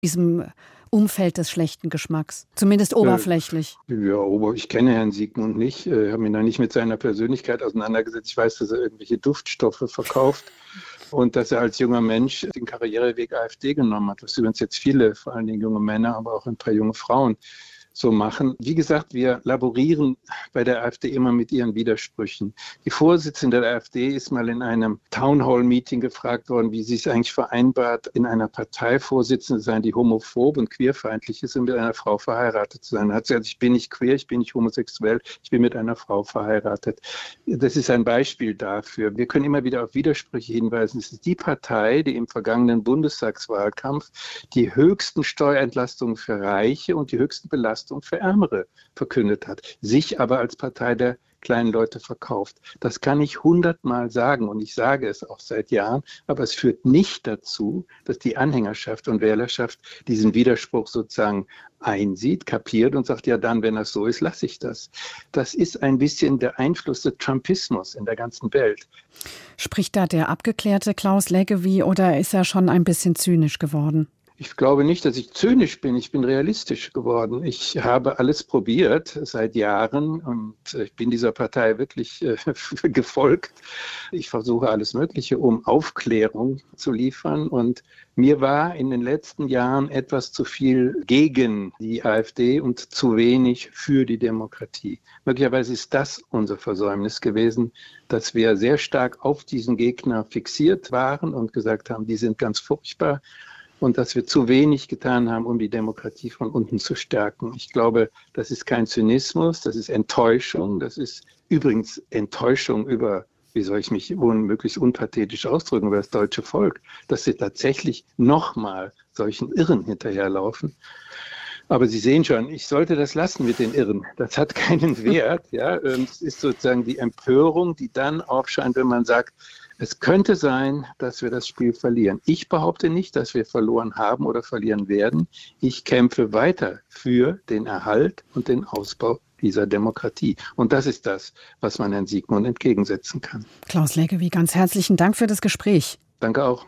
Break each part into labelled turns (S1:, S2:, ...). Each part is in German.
S1: diesem Umfeld des schlechten Geschmacks, zumindest oberflächlich.
S2: Ja, aber ich kenne Herrn Siegmund nicht, habe mich noch nicht mit seiner Persönlichkeit auseinandergesetzt. Ich weiß, dass er irgendwelche Duftstoffe verkauft und dass er als junger Mensch den Karriereweg AfD genommen hat, was übrigens jetzt viele, vor allen Dingen junge Männer, aber auch ein paar junge Frauen so machen. Wie gesagt, wir laborieren bei der AfD immer mit ihren Widersprüchen. Die Vorsitzende der AfD ist mal in einem Townhall-Meeting gefragt worden, wie sie es eigentlich vereinbart, in einer Partei Vorsitzende zu sein, die homophob und queerfeindlich ist und mit einer Frau verheiratet zu sein. Da hat sie gesagt, ich bin nicht queer, ich bin nicht homosexuell, ich bin mit einer Frau verheiratet. Das ist ein Beispiel dafür. Wir können immer wieder auf Widersprüche hinweisen. Es ist die Partei, die im vergangenen Bundestagswahlkampf die höchsten Steuerentlastungen für Reiche und die höchsten Belastungen für Ärmere verkündet hat, sich aber als Partei der kleinen Leute verkauft. Das kann ich 100-mal sagen und ich sage es auch seit Jahren, aber es führt nicht dazu, dass die Anhängerschaft und Wählerschaft diesen Widerspruch sozusagen einsieht, kapiert und sagt, ja dann, wenn das so ist, lasse ich das. Das ist ein bisschen der Einfluss des Trumpismus in der ganzen Welt.
S1: Spricht da der abgeklärte Klaus Leggevi oder ist er schon ein bisschen zynisch geworden?
S2: Ich glaube nicht, dass ich zynisch bin. Ich bin realistisch geworden. Ich habe alles probiert seit Jahren und ich bin dieser Partei wirklich gefolgt. Ich versuche alles Mögliche, um Aufklärung zu liefern. Und mir war in den letzten Jahren etwas zu viel gegen die AfD und zu wenig für die Demokratie. Möglicherweise ist das unser Versäumnis gewesen, dass wir sehr stark auf diesen Gegner fixiert waren und gesagt haben, die sind ganz furchtbar. Und dass wir zu wenig getan haben, um die Demokratie von unten zu stärken. Ich glaube, das ist kein Zynismus, das ist Enttäuschung. Das ist übrigens Enttäuschung über, wie soll ich mich möglichst unpathetisch ausdrücken, über das deutsche Volk, dass sie tatsächlich nochmal solchen Irren hinterherlaufen. Aber Sie sehen schon, ich sollte das lassen mit den Irren. Das hat keinen Wert. Ja? Es ist sozusagen die Empörung, die dann aufscheint, wenn man sagt, es könnte sein, dass wir das Spiel verlieren. Ich behaupte nicht, dass wir verloren haben oder verlieren werden. Ich kämpfe weiter für den Erhalt und den Ausbau dieser Demokratie. Und das ist das, was man Herrn Siegmund entgegensetzen kann.
S1: Klaus Leggevi, ganz herzlichen Dank für das Gespräch.
S2: Danke auch.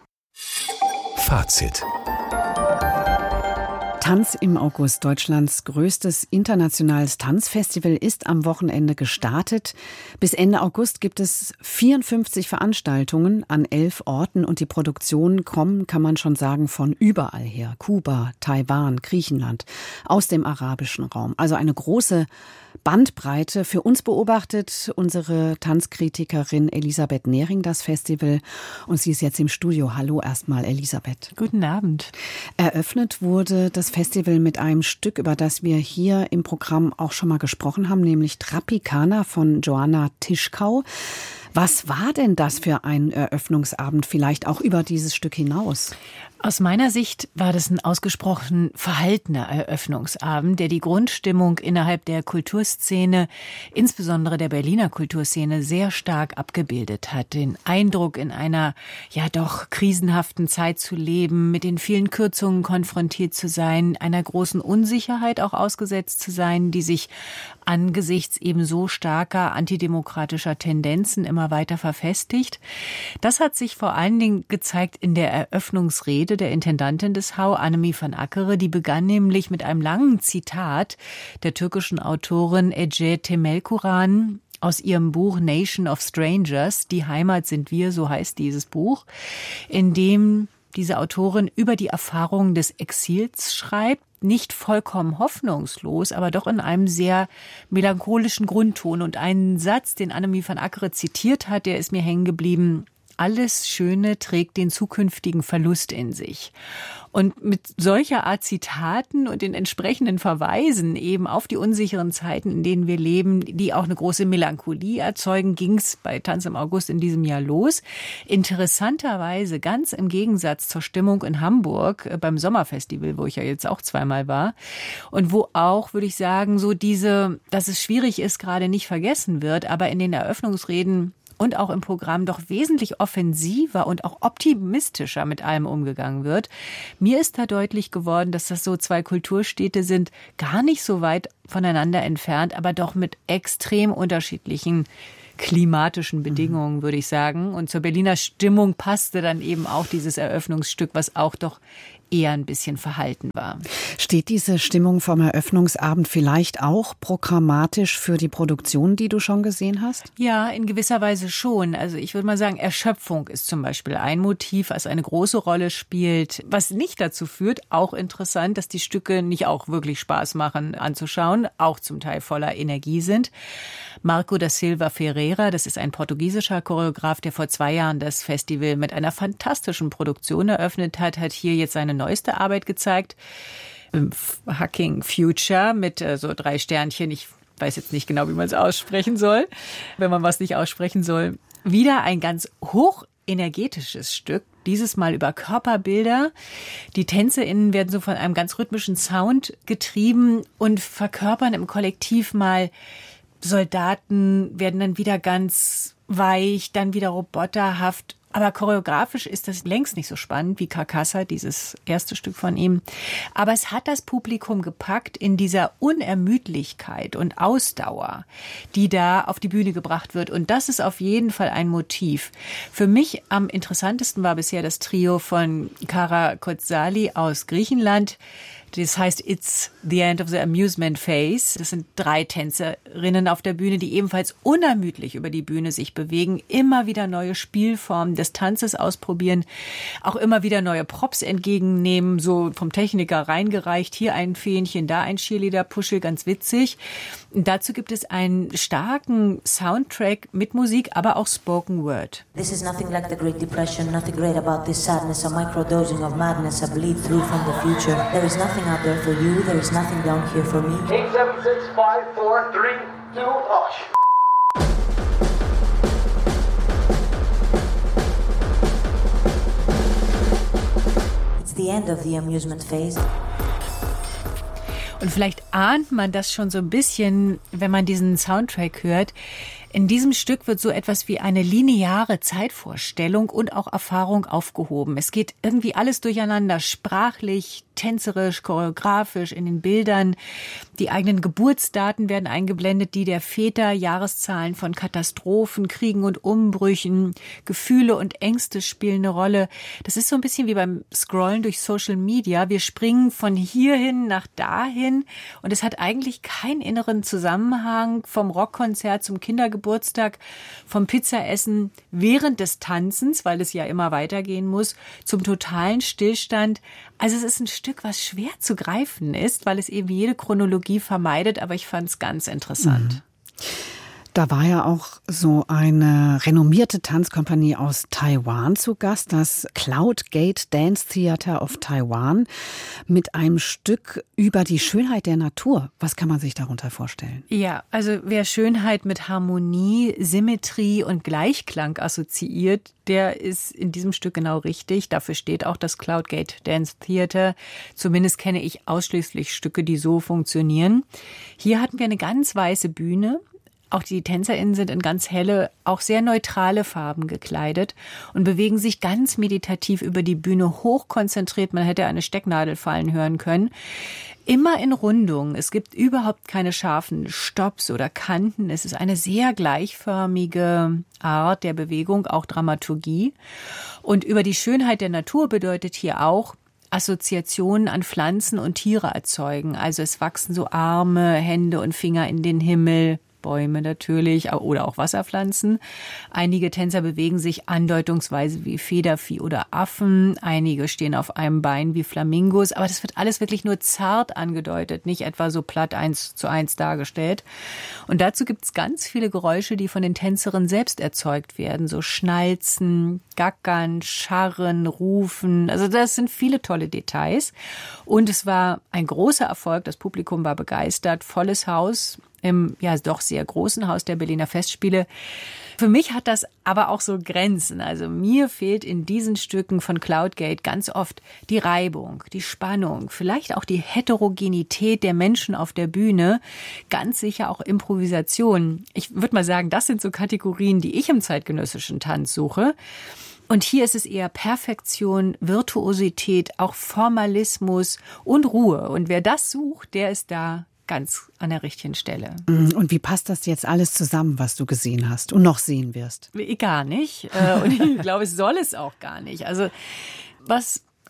S3: Fazit.
S1: Tanz im August, Deutschlands größtes internationales Tanzfestival, ist am Wochenende gestartet. Bis Ende August gibt es 54 Veranstaltungen an 11 Orten und die Produktionen kommen, kann man schon sagen, von überall her. Kuba, Taiwan, Griechenland, aus dem arabischen Raum. Also eine große Bandbreite. Für uns beobachtet unsere Tanzkritikerin Elisabeth Nehring das Festival und sie ist jetzt im Studio. Hallo erstmal, Elisabeth.
S4: Guten Abend.
S1: Eröffnet wurde das Festival mit einem Stück, über das wir hier im Programm auch schon mal gesprochen haben, nämlich Tropicana von Joanna Tischkau. Was war denn das für ein Eröffnungsabend, vielleicht auch über dieses Stück hinaus?
S4: Aus meiner Sicht war das ein ausgesprochen verhaltener Eröffnungsabend, der die Grundstimmung innerhalb der Kulturszene, insbesondere der Berliner Kulturszene, sehr stark abgebildet hat. Den Eindruck, in einer ja doch krisenhaften Zeit zu leben, mit den vielen Kürzungen konfrontiert zu sein, einer großen Unsicherheit auch ausgesetzt zu sein, die sich angesichts eben so starker antidemokratischer Tendenzen immer weiter verfestigt. Das hat sich vor allen Dingen gezeigt in der Eröffnungsrede der Intendantin des HAU, Annemie van Akkere. Die begann nämlich mit einem langen Zitat der türkischen Autorin Ece Temelkuran aus ihrem Buch Nation of Strangers, Die Heimat sind wir, so heißt dieses Buch, in dem diese Autorin über die Erfahrungen des Exils schreibt, nicht vollkommen hoffnungslos, aber doch in einem sehr melancholischen Grundton. Und einen Satz, den Annemie van Akkere zitiert hat, der ist mir hängen geblieben: Alles Schöne trägt den zukünftigen Verlust in sich. Und mit solcher Art Zitaten und den entsprechenden Verweisen eben auf die unsicheren Zeiten, in denen wir leben, die auch eine große Melancholie erzeugen, ging es bei Tanz im August in diesem Jahr los. Interessanterweise ganz im Gegensatz zur Stimmung in Hamburg beim Sommerfestival, wo ich ja jetzt auch zweimal war und wo auch, würde ich sagen, so dass es schwierig ist, gerade nicht vergessen wird, aber in den Eröffnungsreden und auch im Programm doch wesentlich offensiver und auch optimistischer mit allem umgegangen wird. Mir ist da deutlich geworden, dass das so zwei Kulturstädte sind, gar nicht so weit voneinander entfernt, aber doch mit extrem unterschiedlichen klimatischen Bedingungen, würde ich sagen. Und zur Berliner Stimmung passte dann eben auch dieses Eröffnungsstück, was auch doch eher ein bisschen verhalten war.
S1: Steht diese Stimmung vom Eröffnungsabend vielleicht auch programmatisch für die Produktion, die du schon gesehen hast?
S4: Ja, in gewisser Weise schon. Also ich würde mal sagen, Erschöpfung ist zum Beispiel ein Motiv, was eine große Rolle spielt, was nicht dazu führt, auch interessant, dass die Stücke nicht auch wirklich Spaß machen anzuschauen, auch zum Teil voller Energie sind. Marco da Silva Ferreira, das ist ein portugiesischer Choreograf, der vor 2 Jahren das Festival mit einer fantastischen Produktion eröffnet hat hier jetzt seine neueste Arbeit gezeigt. Hacking Future mit so 3 Sternchen. Ich weiß jetzt nicht genau, wie man es aussprechen soll, wenn man was nicht aussprechen soll. Wieder ein ganz hochenergetisches Stück. Dieses Mal über Körperbilder. Die TänzerInnen werden so von einem ganz rhythmischen Sound getrieben und verkörpern im Kollektiv mal Soldaten, werden dann wieder ganz weich, dann wieder roboterhaft. Aber choreografisch ist das längst nicht so spannend wie Carcassa, dieses erste Stück von ihm. Aber es hat das Publikum gepackt in dieser Unermüdlichkeit und Ausdauer, die da auf die Bühne gebracht wird. Und das ist auf jeden Fall ein Motiv. Für mich am interessantesten war bisher das Trio von Kara Kotzali aus Griechenland. Das heißt, It's the End of the Amusement Phase. Das sind 3 Tänzerinnen auf der Bühne, die ebenfalls unermüdlich über die Bühne sich bewegen, immer wieder neue Spielformen des Tanzes ausprobieren, auch immer wieder neue Props entgegennehmen, so vom Techniker reingereicht. Hier ein Fähnchen, da ein Cheerleader-Puschel, ganz witzig. Und dazu gibt es einen starken Soundtrack mit Musik, aber auch Spoken Word.
S5: This is nothing like the Great Depression, nothing great about this sadness, a microdosing of madness, a bleed through from the future. There is nothing out there for you, there is nothing down here for me.
S6: 8, 7, 6, 5, 4, 3, 2, oh.
S5: It's the end of the amusement phase.
S4: Und vielleicht ahnt man das schon so ein bisschen, wenn man diesen Soundtrack hört. In diesem Stück wird so etwas wie eine lineare Zeitvorstellung und auch Erfahrung aufgehoben. Es geht irgendwie alles durcheinander, sprachlich, tänzerisch, choreografisch, in den Bildern. Die eigenen Geburtsdaten werden eingeblendet, die der Väter, Jahreszahlen von Katastrophen, Kriegen und Umbrüchen, Gefühle und Ängste spielen eine Rolle. Das ist so ein bisschen wie beim Scrollen durch Social Media. Wir springen von hierhin nach dahin und es hat eigentlich keinen inneren Zusammenhang vom Rockkonzert zum Kindergeburtstag, vom Pizzaessen während des Tanzens, weil es ja immer weitergehen muss, zum totalen Stillstand. Also es ist ein Stück, was schwer zu greifen ist, weil es eben jede Chronologie vermeidet, aber ich fand es ganz interessant.
S1: Da war ja auch so eine renommierte Tanzkompanie aus Taiwan zu Gast, das Cloud Gate Dance Theater of Taiwan, mit einem Stück über die Schönheit der Natur. Was kann man sich darunter vorstellen?
S4: Ja, also wer Schönheit mit Harmonie, Symmetrie und Gleichklang assoziiert, der ist in diesem Stück genau richtig. Dafür steht auch das Cloud Gate Dance Theater. Zumindest kenne ich ausschließlich Stücke, die so funktionieren. Hier hatten wir eine ganz weiße Bühne. Auch die TänzerInnen sind in ganz helle, auch sehr neutrale Farben gekleidet und bewegen sich ganz meditativ über die Bühne, hochkonzentriert. Man hätte eine Stecknadel fallen hören können. Immer in Rundung. Es gibt überhaupt keine scharfen Stopps oder Kanten. Es ist eine sehr gleichförmige Art der Bewegung, auch Dramaturgie. Und über die Schönheit der Natur bedeutet hier auch, Assoziationen an Pflanzen und Tiere erzeugen. Also es wachsen so Arme, Hände und Finger in den Himmel. Bäume natürlich oder auch Wasserpflanzen. Einige Tänzer bewegen sich andeutungsweise wie Federvieh oder Affen. Einige stehen auf einem Bein wie Flamingos. Aber das wird alles wirklich nur zart angedeutet, nicht etwa so platt 1:1 dargestellt. Und dazu gibt es ganz viele Geräusche, die von den Tänzerinnen selbst erzeugt werden. So Schnalzen, Gackern, Scharren, Rufen. Also das sind viele tolle Details. Und es war ein großer Erfolg. Das Publikum war begeistert. Volles Haus. Im ja doch sehr großen Haus der Berliner Festspiele. Für mich hat das aber auch so Grenzen. Also mir fehlt in diesen Stücken von Cloud Gate ganz oft die Reibung, die Spannung, vielleicht auch die Heterogenität der Menschen auf der Bühne, ganz sicher auch Improvisation. Ich würde mal sagen, das sind so Kategorien, die ich im zeitgenössischen Tanz suche. Und hier ist es eher Perfektion, Virtuosität, auch Formalismus und Ruhe. Und wer das sucht, der ist da ganz an der richtigen Stelle.
S1: Und wie passt das jetzt alles zusammen, was du gesehen hast und noch sehen wirst?
S4: Gar nicht. Und ich glaube, es soll es auch gar nicht. Also was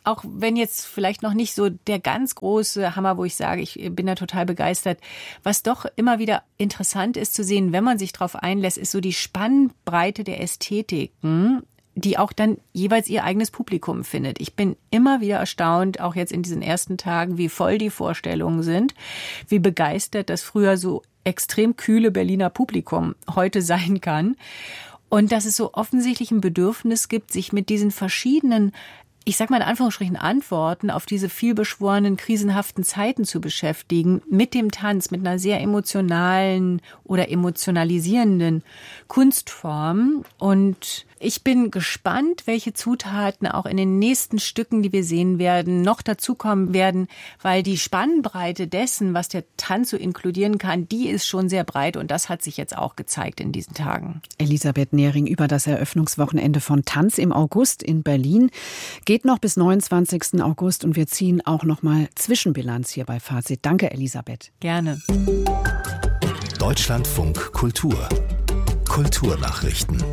S4: auch wenn jetzt vielleicht noch nicht so der ganz große Hammer, wo ich sage, ich bin da total begeistert, was doch immer wieder interessant ist zu sehen, wenn man sich darauf einlässt, ist so die Spannbreite der Ästhetiken, die auch dann jeweils ihr eigenes Publikum findet. Ich bin immer wieder erstaunt, auch jetzt in diesen ersten Tagen, wie voll die Vorstellungen sind, wie begeistert das früher so extrem kühle Berliner Publikum heute sein kann. Und dass es so offensichtlich ein Bedürfnis gibt, sich mit diesen verschiedenen, ich sag mal in Anführungsstrichen, Antworten auf diese vielbeschworenen, krisenhaften Zeiten zu beschäftigen, mit dem Tanz, mit einer sehr emotionalen oder emotionalisierenden Kunstform. Und ich bin gespannt, welche Zutaten auch in den nächsten Stücken, die wir sehen werden, noch dazukommen werden, weil die Spannbreite dessen, was der Tanz so inkludieren kann, die ist schon sehr breit und das hat sich jetzt auch gezeigt in diesen Tagen.
S1: Elisabeth Nehring über das Eröffnungswochenende von Tanz im August in Berlin. Geht noch bis 29. August und wir ziehen auch noch mal Zwischenbilanz hier bei Fazit. Danke, Elisabeth.
S4: Gerne.
S3: Deutschlandfunk Kultur. Kulturnachrichten.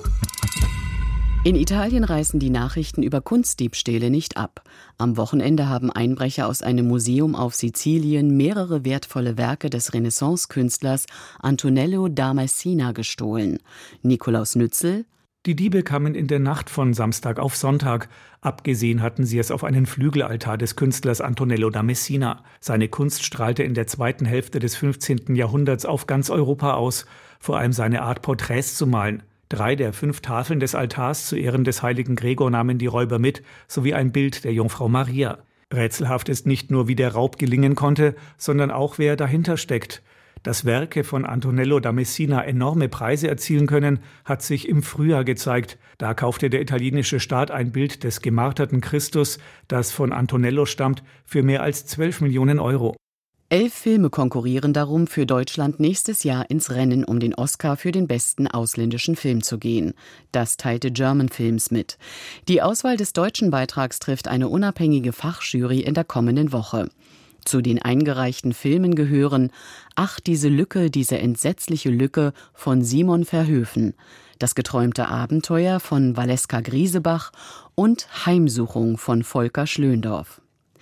S7: In Italien reißen die Nachrichten über Kunstdiebstähle nicht ab. Am Wochenende haben Einbrecher aus einem Museum auf Sizilien mehrere wertvolle Werke des Renaissance-Künstlers Antonello da Messina gestohlen. Nikolaus Nützel:
S8: Die Diebe kamen in der Nacht von Samstag auf Sonntag. Abgesehen hatten sie es auf einen Flügelaltar des Künstlers Antonello da Messina. Seine Kunst strahlte in der zweiten Hälfte des 15. Jahrhunderts auf ganz Europa aus, vor allem seine Art, Porträts zu malen. 3 der 5 Tafeln des Altars zu Ehren des heiligen Gregor nahmen die Räuber mit, sowie ein Bild der Jungfrau Maria. Rätselhaft ist nicht nur, wie der Raub gelingen konnte, sondern auch, wer dahinter steckt. Dass Werke von Antonello da Messina enorme Preise erzielen können, hat sich im Frühjahr gezeigt. Da kaufte der italienische Staat ein Bild des gemarterten Christus, das von Antonello stammt, für mehr als 12 Millionen Euro.
S7: 11 Filme konkurrieren darum, für Deutschland nächstes Jahr ins Rennen um den Oscar für den besten ausländischen Film zu gehen. Das teilte German Films mit. Die Auswahl des deutschen Beitrags trifft eine unabhängige Fachjury in der kommenden Woche. Zu den eingereichten Filmen gehören »Ach, diese Lücke, diese entsetzliche Lücke« von Simon Verhoeven, »Das geträumte Abenteuer« von Valeska Griesebach und »Heimsuchung« von Volker Schlöndorff.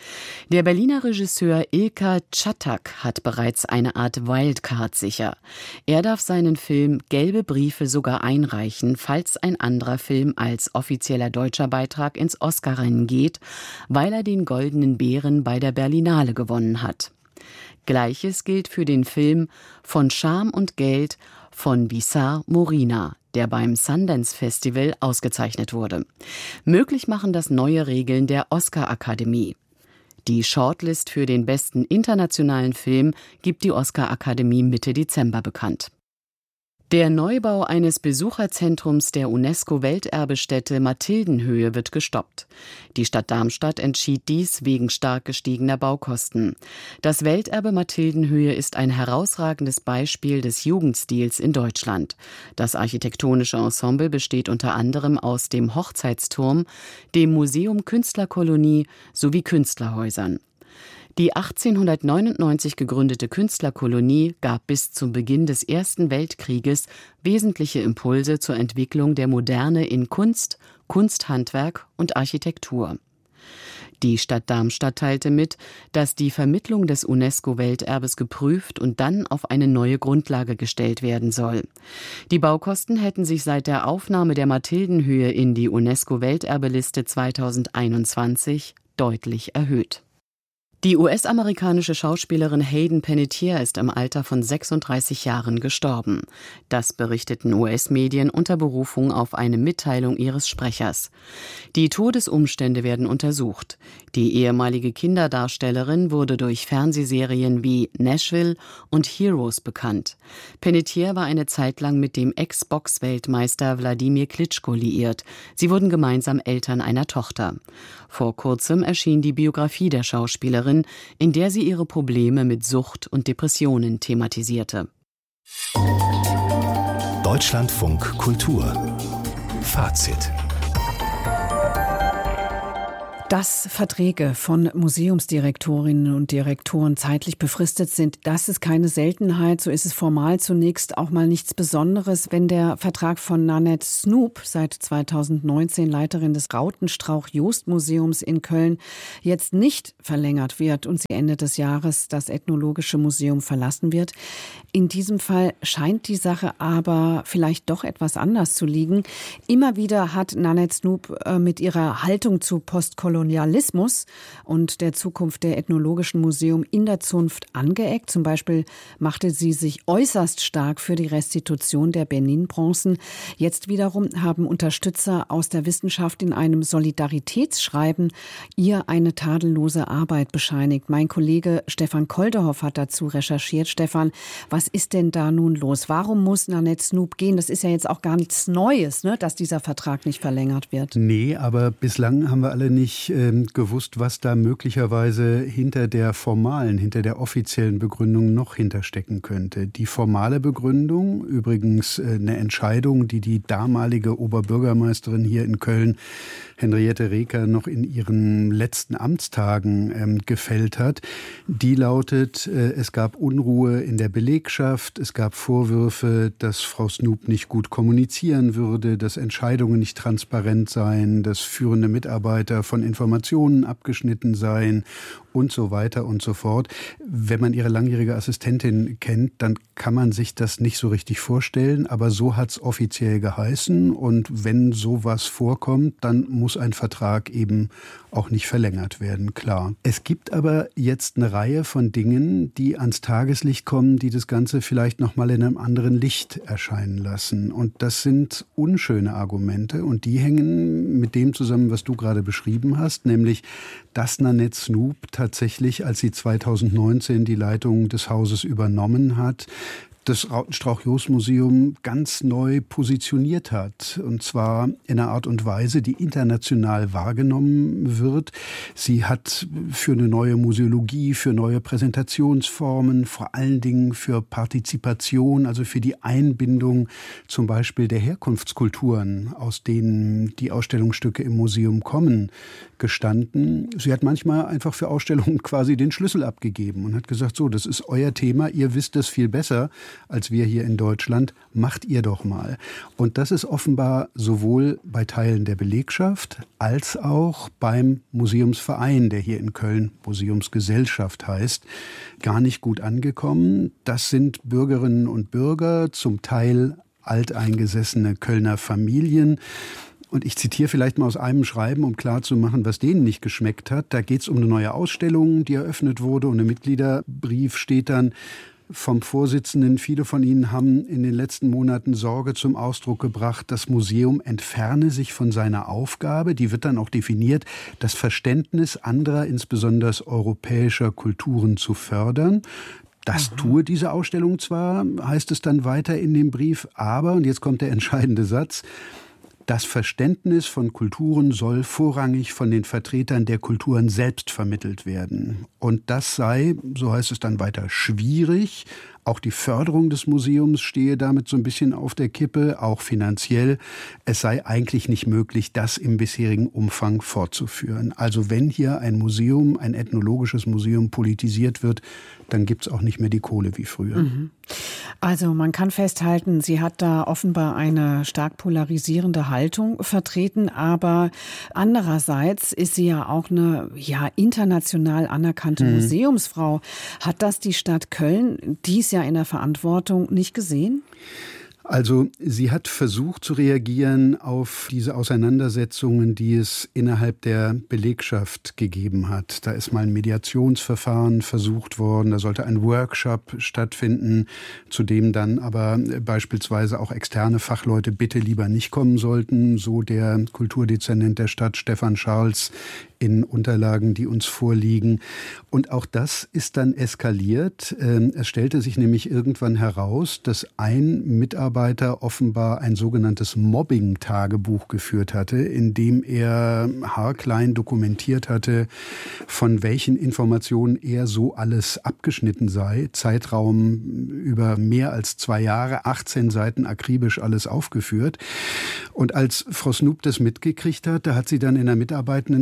S7: Der Berliner Regisseur Ilker Czatak hat bereits eine Art Wildcard sicher. Er darf seinen Film Gelbe Briefe sogar einreichen, falls ein anderer Film als offizieller deutscher Beitrag ins Oscarrennen geht, weil er den Goldenen Bären bei der Berlinale gewonnen hat. Gleiches gilt für den Film Von Scham und Geld von Bissar Morina, der beim Sundance Festival ausgezeichnet wurde. Möglich machen das neue Regeln der Oscar-Akademie. Die Shortlist für den besten internationalen Film gibt die Oscar-Akademie Mitte Dezember bekannt. Der Neubau eines Besucherzentrums der UNESCO-Welterbestätte Mathildenhöhe wird gestoppt. Die Stadt Darmstadt entschied dies wegen stark gestiegener Baukosten. Das Welterbe Mathildenhöhe ist ein herausragendes Beispiel des Jugendstils in Deutschland. Das architektonische Ensemble besteht unter anderem aus dem Hochzeitsturm, dem Museum Künstlerkolonie sowie Künstlerhäusern. Die 1899 gegründete Künstlerkolonie gab bis zum Beginn des Ersten Weltkrieges wesentliche Impulse zur Entwicklung der Moderne in Kunst, Kunsthandwerk und Architektur. Die Stadt Darmstadt teilte mit, dass die Vermittlung des UNESCO-Welterbes geprüft und dann auf eine neue Grundlage gestellt werden soll. Die Baukosten hätten sich seit der Aufnahme der Mathildenhöhe in die UNESCO-Welterbeliste 2021 deutlich erhöht. Die US-amerikanische Schauspielerin Hayden Panettiere ist im Alter von 36 Jahren gestorben. Das berichteten US-Medien unter Berufung auf eine Mitteilung ihres Sprechers. Die Todesumstände werden untersucht. Die ehemalige Kinderdarstellerin wurde durch Fernsehserien wie Nashville und Heroes bekannt. Panettiere war eine Zeit lang mit dem Ex-Box-Weltmeister Wladimir Klitschko liiert. Sie wurden gemeinsam Eltern einer Tochter. Vor kurzem erschien die Biografie der Schauspielerin, in der sie ihre Probleme mit Sucht und Depressionen thematisierte.
S3: Deutschlandfunk Kultur. Fazit.
S1: Dass Verträge von Museumsdirektorinnen und Direktoren zeitlich befristet sind, das ist keine Seltenheit. So ist es formal zunächst auch mal nichts Besonderes. Wenn der Vertrag von Nanette Snoep, seit 2019 Leiterin des Rautenstrauch-Jost-Museums in Köln, jetzt nicht verlängert wird und sie Ende des Jahres das Ethnologische Museum verlassen wird. In diesem Fall scheint die Sache aber vielleicht doch etwas anders zu liegen. Immer wieder hat Nanette Snoep mit ihrer Haltung zu Postkolonialismus und der Zukunft der Ethnologischen Museum in der Zunft angeeckt. Zum Beispiel machte sie sich äußerst stark für die Restitution der Benin-Bronzen. Jetzt wiederum haben Unterstützer aus der Wissenschaft in einem Solidaritätsschreiben ihr eine tadellose Arbeit bescheinigt. Mein Kollege Stefan Kolderhoff hat dazu recherchiert. Stefan, was ist denn da nun los? Warum muss Nanette Snoep gehen? Das ist ja jetzt auch gar nichts Neues, ne, dass dieser Vertrag nicht verlängert wird.
S9: Nee, aber bislang haben wir alle nicht gewusst, was da möglicherweise hinter der offiziellen Begründung noch hinterstecken könnte. Die formale Begründung, übrigens eine Entscheidung, die die damalige Oberbürgermeisterin hier in Köln, Henriette Reker, noch in ihren letzten Amtstagen gefällt hat, die lautet, es gab Unruhe in der Belegschaft, es gab Vorwürfe, dass Frau Snoep nicht gut kommunizieren würde, dass Entscheidungen nicht transparent seien, dass führende Mitarbeiter von Informationen abgeschnitten seien und so weiter und so fort. Wenn man ihre langjährige Assistentin kennt, dann kann man sich das nicht so richtig vorstellen, aber so hat es offiziell geheißen und wenn sowas vorkommt, dann muss ein Vertrag eben auch nicht verlängert werden, klar. Es gibt aber jetzt eine Reihe von Dingen, die ans Tageslicht kommen, die das Ganze vielleicht nochmal in einem anderen Licht erscheinen lassen. Und das sind unschöne Argumente und die hängen mit dem zusammen, was du gerade beschrieben hast, nämlich, dass Nanette Snoep tatsächlich, als sie 2019 die Leitung des Hauses übernommen hat, das Rautenstrauch-Jost-Museum ganz neu positioniert hat. Und zwar in einer Art und Weise, die international wahrgenommen wird. Sie hat für eine neue Museologie, für neue Präsentationsformen, vor allen Dingen für Partizipation, also für die Einbindung zum Beispiel der Herkunftskulturen, aus denen die Ausstellungsstücke im Museum kommen, gestanden. Sie hat manchmal einfach für Ausstellungen quasi den Schlüssel abgegeben und hat gesagt, so, das ist euer Thema, ihr wisst es viel besser als wir hier in Deutschland, macht ihr doch mal. Und das ist offenbar sowohl bei Teilen der Belegschaft als auch beim Museumsverein, der hier in Köln Museumsgesellschaft heißt, gar nicht gut angekommen. Das sind Bürgerinnen und Bürger, zum Teil alteingesessene Kölner Familien. Und ich zitiere vielleicht mal aus einem Schreiben, um klarzumachen, was denen nicht geschmeckt hat. Da geht es um eine neue Ausstellung, die eröffnet wurde. Und im Mitgliederbrief steht dann vom Vorsitzenden, viele von Ihnen haben in den letzten Monaten Sorge zum Ausdruck gebracht, das Museum entferne sich von seiner Aufgabe, die wird dann auch definiert, das Verständnis anderer, insbesondere europäischer Kulturen zu fördern. Das tue diese Ausstellung zwar, heißt es dann weiter in dem Brief, aber, und jetzt kommt der entscheidende Satz, das Verständnis von Kulturen soll vorrangig von den Vertretern der Kulturen selbst vermittelt werden. Und das sei, so heißt es dann weiter, schwierig. Auch die Förderung des Museums stehe damit so ein bisschen auf der Kippe, auch finanziell. Es sei eigentlich nicht möglich, das im bisherigen Umfang fortzuführen. Also wenn hier ein Museum, ein ethnologisches Museum politisiert wird, dann gibt es auch nicht mehr die Kohle wie früher.
S1: Also man kann festhalten, sie hat da offenbar eine stark polarisierende Haltung vertreten, aber andererseits ist sie ja auch eine international anerkannte Museumsfrau. Hat das die Stadt Köln dies Jahr in der Verantwortung nicht gesehen?
S9: Also sie hat versucht zu reagieren auf diese Auseinandersetzungen, die es innerhalb der Belegschaft gegeben hat. Da ist mal ein Mediationsverfahren versucht worden, da sollte ein Workshop stattfinden, zu dem dann aber beispielsweise auch externe Fachleute bitte lieber nicht kommen sollten, so der Kulturdezernent der Stadt Stefan Scharls in Unterlagen, die uns vorliegen. Und auch das ist dann eskaliert. Es stellte sich nämlich irgendwann heraus, dass ein Mitarbeiter offenbar ein sogenanntes Mobbing-Tagebuch geführt hatte, in dem er haarklein dokumentiert hatte, von welchen Informationen er so alles abgeschnitten sei. Zeitraum über mehr als 2 Jahre, 18 Seiten akribisch alles aufgeführt. Und als Frau Snoep das mitgekriegt hat, da hat sie dann in der Mitarbeitendenversammlung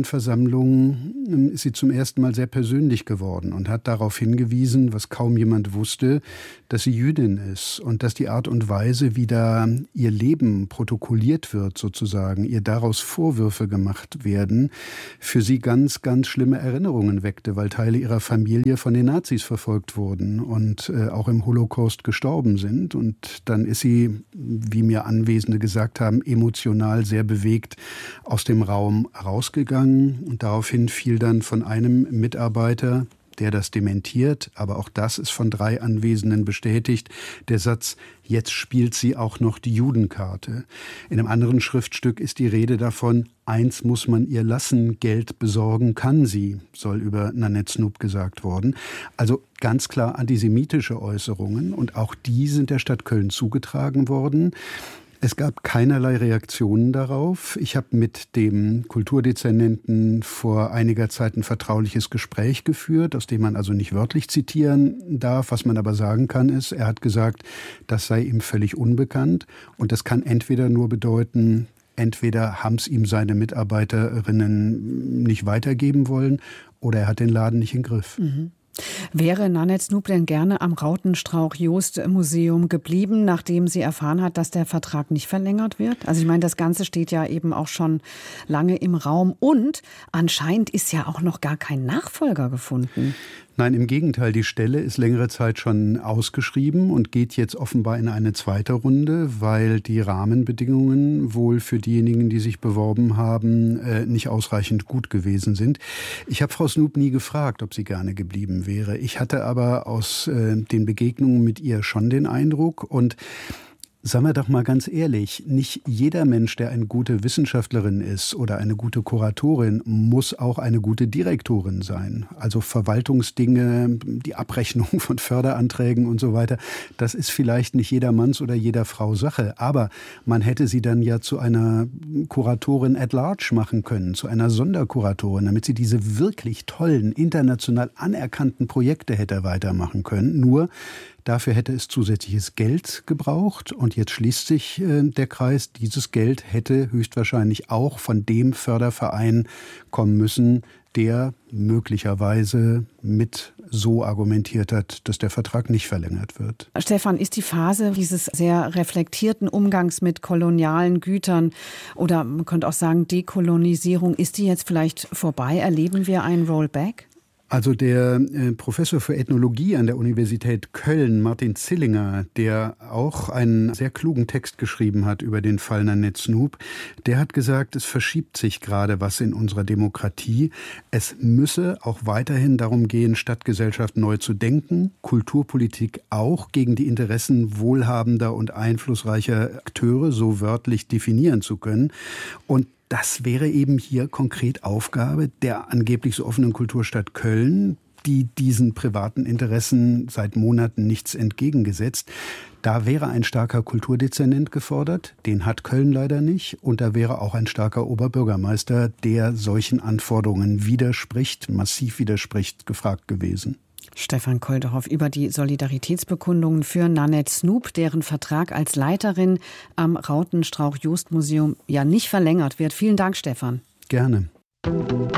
S9: Sammlung ist sie zum ersten Mal sehr persönlich geworden und hat darauf hingewiesen, was kaum jemand wusste, dass sie Jüdin ist und dass die Art und Weise, wie da ihr Leben protokolliert wird sozusagen, ihr daraus Vorwürfe gemacht werden, für sie ganz, ganz schlimme Erinnerungen weckte, weil Teile ihrer Familie von den Nazis verfolgt wurden und auch im Holocaust gestorben sind. Und dann ist sie, wie mir Anwesende gesagt haben, emotional sehr bewegt aus dem Raum rausgegangen. Und daraufhin fiel dann von einem Mitarbeiter, der das dementiert, aber auch das ist von 3 Anwesenden bestätigt, der Satz, jetzt spielt sie auch noch die Judenkarte. In einem anderen Schriftstück ist die Rede davon, eins muss man ihr lassen, Geld besorgen kann sie, soll über Nanette Snoop gesagt worden. Also ganz klar antisemitische Äußerungen und auch die sind der Stadt Köln zugetragen worden. Es gab keinerlei Reaktionen darauf. Ich habe mit dem Kulturdezernenten vor einiger Zeit ein vertrauliches Gespräch geführt, aus dem man also nicht wörtlich zitieren darf. Was man aber sagen kann, ist, er hat gesagt, das sei ihm völlig unbekannt. Und das kann entweder nur bedeuten, entweder haben es ihm seine Mitarbeiterinnen nicht weitergeben wollen oder er hat den Laden nicht im Griff.
S1: Mhm. Wäre Nanette Snoop denn gerne am Rautenstrauch-Jost-Museum geblieben, nachdem sie erfahren hat, dass der Vertrag nicht verlängert wird? Also ich meine, das Ganze steht ja eben auch schon lange im Raum und anscheinend ist ja auch noch gar kein Nachfolger gefunden.
S9: Nein, im Gegenteil, die Stelle ist längere Zeit schon ausgeschrieben und geht jetzt offenbar in eine zweite Runde, weil die Rahmenbedingungen wohl für diejenigen, die sich beworben haben, nicht ausreichend gut gewesen sind. Ich habe Frau Snoop nie gefragt, ob sie gerne geblieben wäre. Ich hatte aber aus den Begegnungen mit ihr schon den Eindruck und sagen wir doch mal ganz ehrlich, nicht jeder Mensch, der eine gute Wissenschaftlerin ist oder eine gute Kuratorin, muss auch eine gute Direktorin sein. Also Verwaltungsdinge, die Abrechnung von Förderanträgen und so weiter, das ist vielleicht nicht jedermanns oder jeder Frau Sache. Aber man hätte sie dann ja zu einer Kuratorin at large machen können, zu einer Sonderkuratorin, damit sie diese wirklich tollen, international anerkannten Projekte hätte weitermachen können. Nur dafür hätte es zusätzliches Geld gebraucht und jetzt schließt sich der Kreis. Dieses Geld hätte höchstwahrscheinlich auch von dem Förderverein kommen müssen, der möglicherweise mit so argumentiert hat, dass der Vertrag nicht verlängert wird.
S1: Stefan, ist die Phase dieses sehr reflektierten Umgangs mit kolonialen Gütern oder man könnte auch sagen Dekolonisierung, ist die jetzt vielleicht vorbei? Erleben wir ein Rollback?
S9: Also der Professor für Ethnologie an der Universität Köln, Martin Zillinger, der auch einen sehr klugen Text geschrieben hat über den Fall Nanette Snoop, der hat gesagt, es verschiebt sich gerade was in unserer Demokratie. Es müsse auch weiterhin darum gehen, Stadtgesellschaft neu zu denken, Kulturpolitik auch gegen die Interessen wohlhabender und einflussreicher Akteure so wörtlich definieren zu können. Und das wäre eben hier konkret Aufgabe der angeblich so offenen Kulturstadt Köln, die diesen privaten Interessen seit Monaten nichts entgegengesetzt. Da wäre ein starker Kulturdezernent gefordert, den hat Köln leider nicht. Und da wäre auch ein starker Oberbürgermeister, der solchen Anforderungen widerspricht, massiv widerspricht, gefragt gewesen.
S1: Stefan Koldehoff über die Solidaritätsbekundungen für Nanette Snoop, deren Vertrag als Leiterin am Rautenstrauch-Jost-Museum ja nicht verlängert wird. Vielen Dank, Stefan.
S9: Gerne.